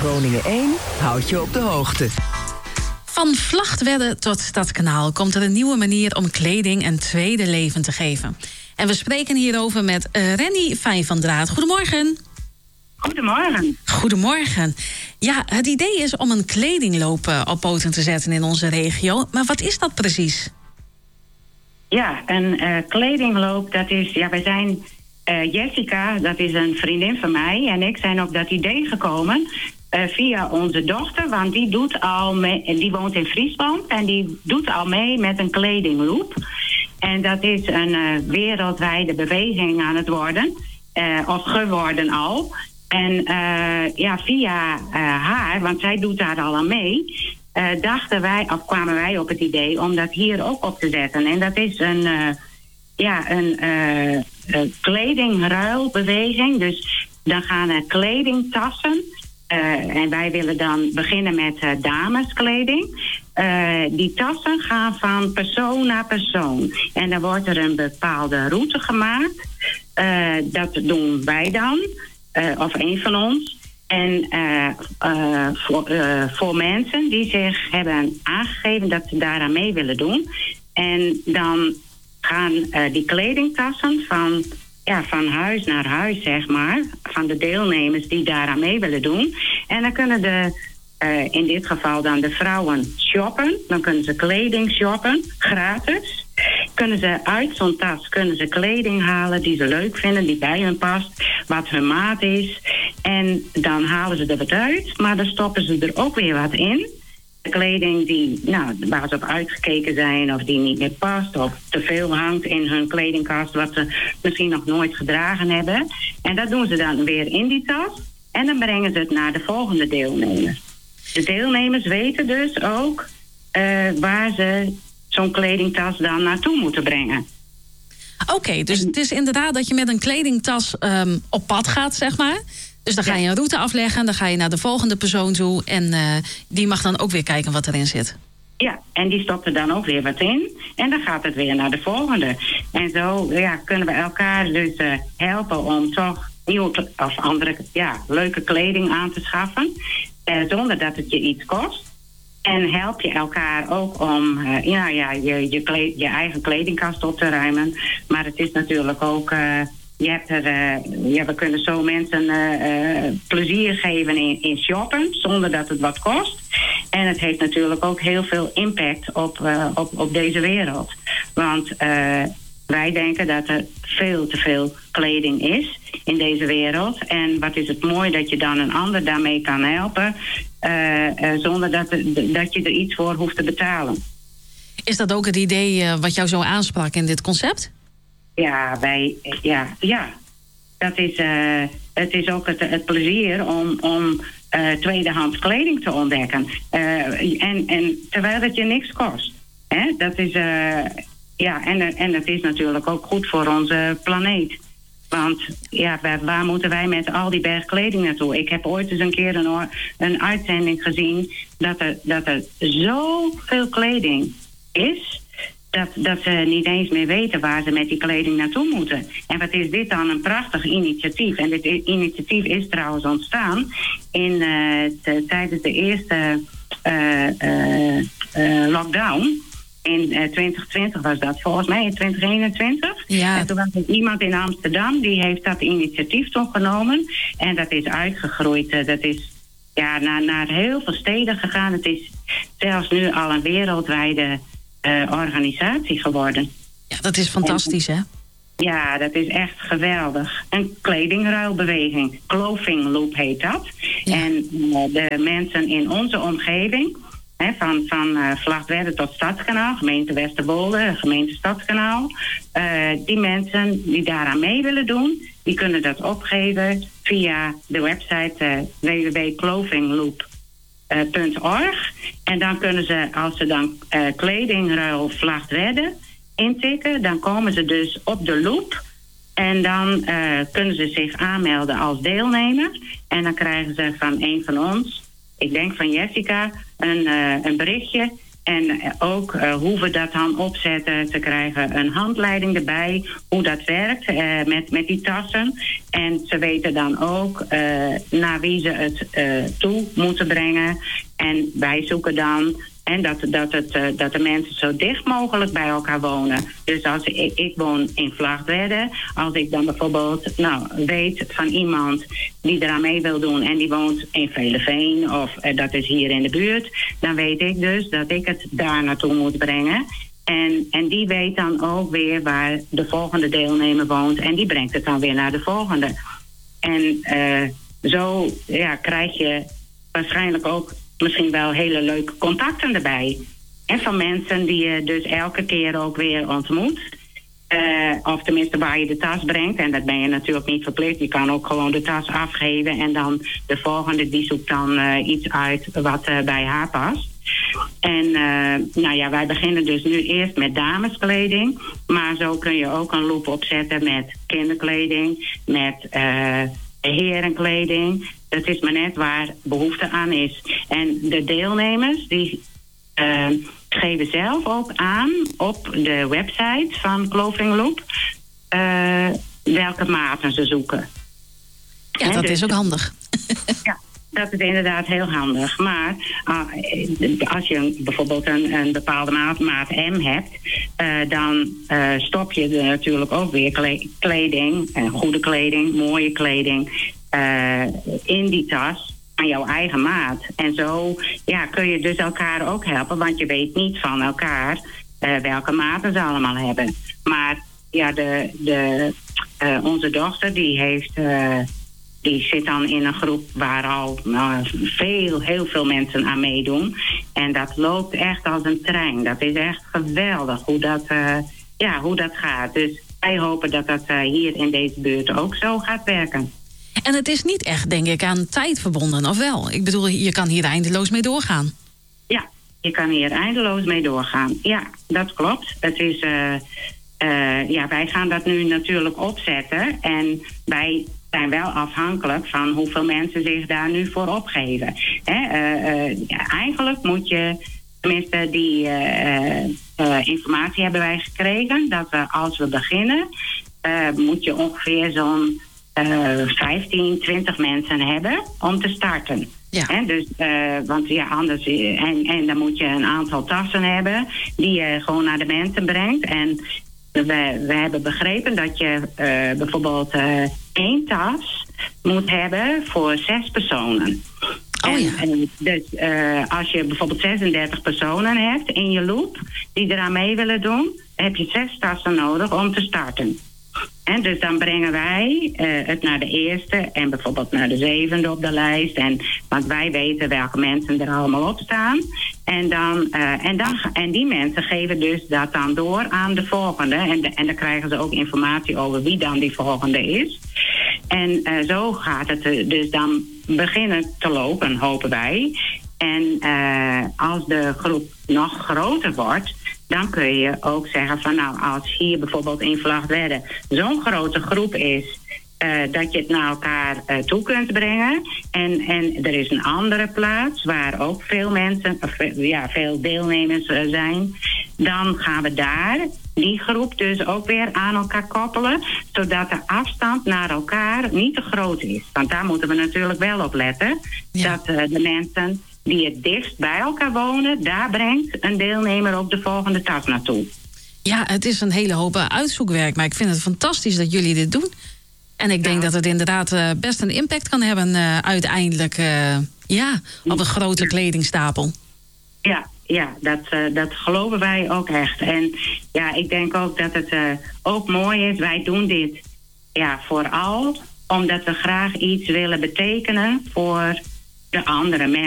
Groningen 1 houdt je op de hoogte. Van Vlagtwedde tot Stadskanaal komt er een nieuwe manier om kleding een tweede leven te geven. En we spreken hierover met Renny Vijvandraat. Goedemorgen. Goedemorgen. Goedemorgen. Ja, het idee is om een kledingloop op poten te zetten in onze regio. Maar wat is dat precies? Ja, een kledingloop, dat is... Ja, wij zijn... Jessica, dat is een vriendin van mij, en ik zijn op dat idee gekomen via onze dochter, want die doet al mee, die woont in Friesland en die doet al mee met een kledingloop. En dat is een wereldwijde beweging aan het worden, of geworden al. En via haar, want zij doet daar al aan mee, kwamen wij op het idee om dat hier ook op te zetten. En dat is een kledingruilbeweging. Dus dan gaan er kledingtassen. En wij willen dan beginnen met dameskleding. Die tassen gaan van persoon naar persoon. En dan wordt er een bepaalde route gemaakt. Dat doen wij dan. Of een van ons. En voor mensen die zich hebben aangegeven dat ze daaraan mee willen doen. En dan gaan die kledingtassen van huis naar huis, zeg maar, van de deelnemers die daaraan mee willen doen. En dan kunnen in dit geval dan de vrouwen shoppen. Dan kunnen ze kleding shoppen, gratis. Kunnen ze uit zo'n tas kleding halen die ze leuk vinden, die bij hun past, wat hun maat is. En dan halen ze er wat uit, maar dan stoppen ze er ook weer wat in. Kleding waar ze op uitgekeken zijn of die niet meer past of te veel hangt in hun kledingkast wat ze misschien nog nooit gedragen hebben. En dat doen ze dan weer in die tas en dan brengen ze het naar de volgende deelnemers. De deelnemers weten dus ook waar ze zo'n kledingtas dan naartoe moeten brengen. Oké, dus het is inderdaad dat je met een kledingtas op pad gaat, zeg maar. Dus dan ga je een route afleggen, dan ga je naar de volgende persoon toe en die mag dan ook weer kijken wat erin zit. Ja, en die stopt er dan ook weer wat in en dan gaat het weer naar de volgende. En zo kunnen we elkaar dus helpen om toch nieuwe of andere leuke kleding aan te schaffen, zonder dat het je iets kost. En help je elkaar ook om je eigen kledingkast op te ruimen. Maar het is natuurlijk ook... we kunnen zo mensen plezier geven in shoppen zonder dat het wat kost. En het heeft natuurlijk ook heel veel impact op deze wereld. Want wij denken dat er veel te veel kleding is in deze wereld. En wat is het mooi dat je dan een ander daarmee kan helpen zonder dat je er iets voor hoeft te betalen. Is dat ook het idee wat jou zo aansprak in dit concept? Ja, dat is, het is ook het plezier om tweedehands kleding te ontdekken. En terwijl het je niks kost. Hè? Dat is, en het is natuurlijk ook goed voor onze planeet. Want waar moeten wij met al die berg kleding naartoe? Ik heb ooit eens een keer een uitzending gezien dat er zoveel kleding is dat ze niet eens meer weten waar ze met die kleding naartoe moeten. En wat is dit dan een prachtig initiatief. En dit initiatief is trouwens ontstaan tijdens de eerste lockdown. In 2020 was dat, volgens mij in 2021. Ja. En toen was er iemand in Amsterdam, die heeft dat initiatief toch genomen. En dat is uitgegroeid. Dat is naar heel veel steden gegaan. Het is zelfs nu al een wereldwijde organisatie geworden. Ja, dat is fantastisch, hè? Ja, dat is echt geweldig. Een kledingruilbeweging. Clothing Loop heet dat. Ja. En de mensen in onze omgeving, van Vlagtwedde tot Stadskanaal, gemeente Westerwolde, gemeente Stadskanaal, die mensen die daaraan mee willen doen, die kunnen dat opgeven via de website www.clothingloop.org. En dan kunnen ze, als ze dan kledingruil Vlagtwedde intikken, dan komen ze dus op de loop. En dan kunnen ze zich aanmelden als deelnemer. En dan krijgen ze van een van ons, ik denk van Jessica, een berichtje En ook hoe we dat dan opzetten. Ze krijgen een handleiding erbij, hoe dat werkt met die tassen. En ze weten dan ook naar wie ze het toe moeten brengen. En wij zoeken dan dat de mensen zo dicht mogelijk bij elkaar wonen. Dus als ik woon in Vlagtwedde, als ik dan bijvoorbeeld weet van iemand die eraan mee wil doen en die woont in Veleveen of dat is hier in de buurt, dan weet ik dus dat ik het daar naartoe moet brengen. En die weet dan ook weer waar de volgende deelnemer woont en die brengt het dan weer naar de volgende. En zo krijg je waarschijnlijk ook misschien wel hele leuke contacten erbij. En van mensen die je dus elke keer ook weer ontmoet. Of tenminste waar je de tas brengt. En dat ben je natuurlijk niet verplicht. Je kan ook gewoon de tas afgeven. En dan de volgende die zoekt dan iets uit wat bij haar past. En wij beginnen dus nu eerst met dameskleding. Maar zo kun je ook een loop opzetten met kinderkleding. Met herenkleding. Dat is maar net waar behoefte aan is. En de deelnemers die geven zelf ook aan op de website van Clothing Loop welke maten ze zoeken. Ja, dat is ook handig. Ja, dat is inderdaad heel handig. Maar als je bijvoorbeeld een bepaalde maat M hebt, dan stop je er natuurlijk ook weer kleding, goede kleding, mooie kleding, in die tas aan jouw eigen maat. En zo kun je dus elkaar ook helpen, want je weet niet van elkaar welke maten ze allemaal hebben. Maar onze dochter die zit dan in een groep waar al heel veel mensen aan meedoen. En dat loopt echt als een trein. Dat is echt geweldig hoe dat gaat. Dus wij hopen dat dat hier in deze buurt ook zo gaat werken. En het is niet echt, denk ik, aan tijd verbonden, of wel? Ik bedoel, je kan hier eindeloos mee doorgaan. Ja, je kan hier eindeloos mee doorgaan. Ja, dat klopt. Het is, wij gaan dat nu natuurlijk opzetten. En wij zijn wel afhankelijk van hoeveel mensen zich daar nu voor opgeven. Eigenlijk moet je, tenminste die informatie hebben wij gekregen, dat we als we beginnen, moet je ongeveer zo'n 15, 20 mensen hebben om te starten. Ja. Dus, want anders. En dan moet je een aantal tassen hebben die je gewoon naar de mensen brengt. En we hebben begrepen dat je bijvoorbeeld 1 tas moet hebben voor 6 personen. En dus als je bijvoorbeeld 36 personen hebt in je loop die eraan mee willen doen, heb je 6 tassen nodig om te starten. En dus dan brengen wij het naar de eerste en bijvoorbeeld naar de 7e op de lijst. Want wij weten welke mensen er allemaal op staan. En die mensen geven dus dat dan door aan de volgende. En dan krijgen ze ook informatie over wie dan die volgende is. En zo gaat het dus dan beginnen te lopen, hopen wij. En als de groep nog groter wordt, dan kun je ook zeggen van als hier bijvoorbeeld in Vlagtwedde zo'n grote groep is, dat je het naar elkaar toe kunt brengen. En er is een andere plaats waar ook veel mensen, veel deelnemers zijn. Dan gaan we daar die groep dus ook weer aan elkaar koppelen, zodat de afstand naar elkaar niet te groot is. Want daar moeten we natuurlijk wel op letten, dat de mensen die het dichtst bij elkaar wonen, daar brengt een deelnemer ook de volgende tas naartoe. Ja, het is een hele hoop uitzoekwerk, maar ik vind het fantastisch dat jullie dit doen. En ik denk dat het inderdaad best een impact kan hebben uiteindelijk op een grote kledingstapel. Ja, dat geloven wij ook echt. En ik denk ook dat het ook mooi is. Wij doen dit vooral omdat we graag iets willen betekenen voor de andere mensen.